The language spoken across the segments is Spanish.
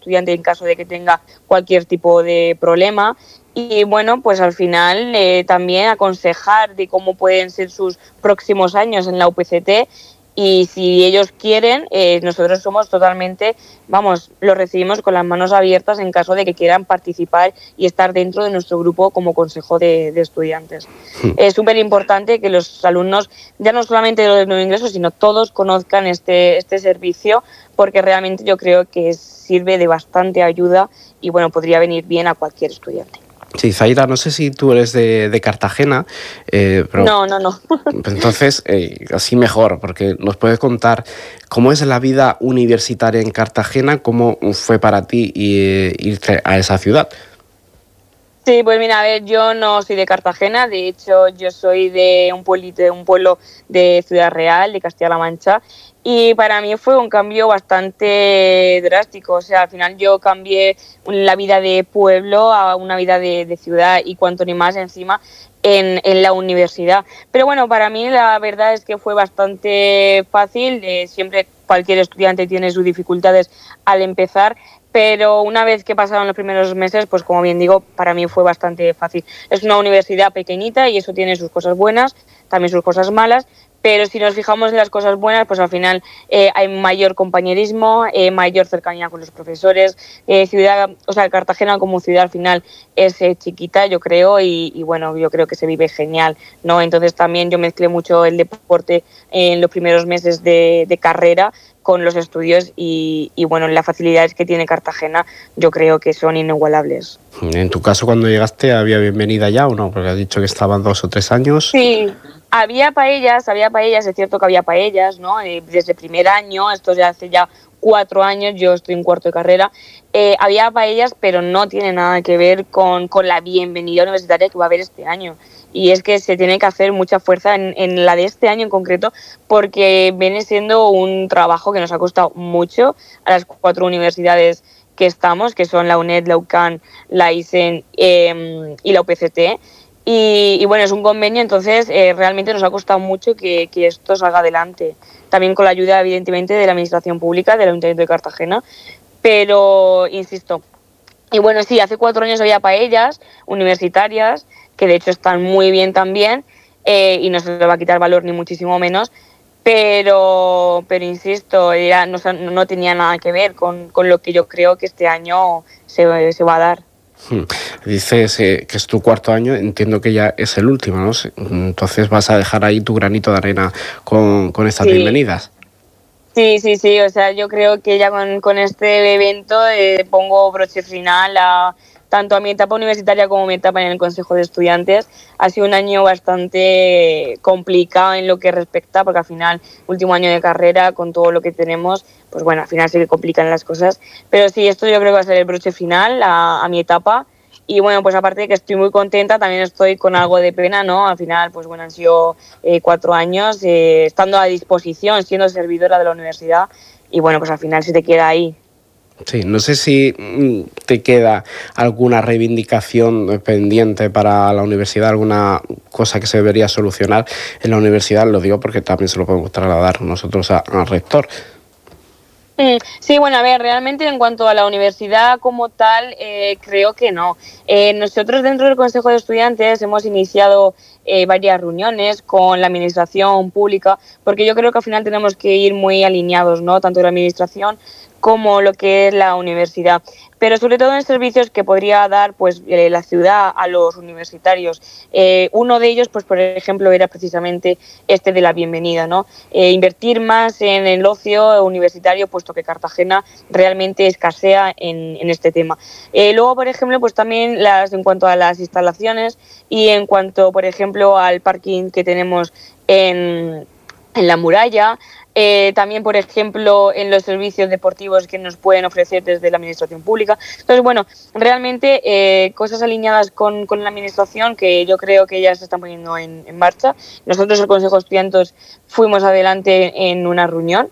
estudiante en caso de que tenga cualquier tipo de problema. Y bueno, pues al final también aconsejar de cómo pueden ser sus próximos años en la UPCT, y si ellos quieren, nosotros somos totalmente, los recibimos con las manos abiertas en caso de que quieran participar y estar dentro de nuestro grupo como consejo de estudiantes. Es súper importante que los alumnos, ya no solamente los de nuevo ingreso, sino todos conozcan este servicio, porque realmente yo creo que sirve de bastante ayuda y bueno, podría venir bien a cualquier estudiante. Sí, Zaira, no sé si tú eres de Cartagena, pero No. pues entonces así mejor, porque nos puedes contar cómo es la vida universitaria en Cartagena, cómo fue para ti irte a esa ciudad. Sí, pues mira, a ver, yo no soy de Cartagena, de hecho yo soy de un pueblo de Ciudad Real, de Castilla-La Mancha, y para mí fue un cambio bastante drástico. O sea, al final yo cambié la vida de pueblo a una vida de ciudad, y cuanto ni más encima en la universidad. Pero bueno, para mí la verdad es que fue bastante fácil. Siempre cualquier estudiante tiene sus dificultades al empezar, pero una vez que pasaron los primeros meses, pues como bien digo, para mí fue bastante fácil. Es una universidad pequeñita y eso tiene sus cosas buenas, también sus cosas malas, pero si nos fijamos en las cosas buenas, pues al final hay mayor compañerismo, mayor cercanía con los profesores. Cartagena como ciudad al final es chiquita, yo creo, y bueno, yo creo que se vive genial, ¿no? Entonces también yo mezclé mucho el deporte en los primeros meses de carrera con los estudios, y bueno, las facilidades que tiene Cartagena yo creo que son inigualables. En tu caso, cuando llegaste, ¿había bienvenida ya o no? Porque has dicho que estaban 2 o 3 años. Sí, había paellas, es cierto que había paellas, ¿no? Desde primer año, esto ya hace ya 4 años, yo estoy en cuarto de carrera, había paellas, pero no tiene nada que ver con la bienvenida universitaria que va a haber este año. Y es que se tiene que hacer mucha fuerza en la de este año en concreto, porque viene siendo un trabajo que nos ha costado mucho a las 4 universidades que estamos, que son la UNED, la UCAN, la ISEN y la UPCT. Y bueno, es un convenio, entonces realmente nos ha costado mucho que esto salga adelante. También con la ayuda, evidentemente, de la Administración Pública, del Ayuntamiento de Cartagena. Pero, insisto, y bueno, sí, hace 4 años había paellas universitarias, que de hecho están muy bien también, y no se le va a quitar valor ni muchísimo menos, pero insisto, no tenía nada que ver con lo que yo creo que este año se va a dar. Dices que es tu 4.º año, entiendo que ya es el último, ¿no? Entonces vas a dejar ahí tu granito de arena con estas bienvenidas. Sí, o sea, yo creo que ya con este evento pongo broche final tanto a mi etapa universitaria como a mi etapa en el Consejo de Estudiantes. Ha sido un año bastante complicado en lo que respecta, porque al final, último año de carrera, con todo lo que tenemos, pues bueno, al final sí que complican las cosas. Pero sí, esto yo creo que va a ser el broche final a mi etapa. Y bueno, pues aparte de que estoy muy contenta, también estoy con algo de pena, ¿no? Al final, pues bueno, han sido 4 años estando a disposición, siendo servidora de la universidad, y bueno, pues al final se te queda ahí. Sí, no sé si te queda alguna reivindicación pendiente para la universidad, alguna cosa que se debería solucionar en la universidad. Lo digo porque también se lo podemos trasladar nosotros al rector. Sí, bueno, a ver, realmente en cuanto a la universidad como tal, creo que no. Nosotros dentro del Consejo de Estudiantes hemos iniciado varias reuniones con la administración pública, porque yo creo que al final tenemos que ir muy alineados, ¿no? Tanto la administración como lo que es la universidad, pero sobre todo en servicios que podría dar pues la ciudad a los universitarios. Uno de ellos, pues por ejemplo, era precisamente este de la bienvenida, ¿no? Invertir más en el ocio universitario, puesto que Cartagena realmente escasea en este tema. Luego, por ejemplo, pues también en cuanto a las instalaciones y en cuanto, por ejemplo, al parking que tenemos en la muralla. También, por ejemplo, en los servicios deportivos que nos pueden ofrecer desde la administración pública. Entonces, bueno, realmente cosas alineadas con la administración que yo creo que ya se están poniendo en marcha. Nosotros, el Consejo de Estudiantes, fuimos adelante en una reunión.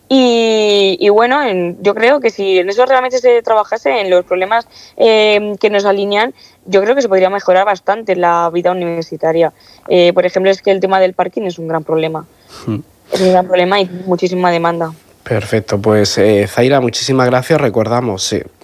Y bueno, yo creo que si en eso realmente se trabajase, en los problemas que nos alinean, yo creo que se podría mejorar bastante la vida universitaria. Por ejemplo, es que el tema del parking es un gran problema. Es un gran problema y muchísima demanda. Perfecto, pues Zaira, muchísimas gracias. Recordamos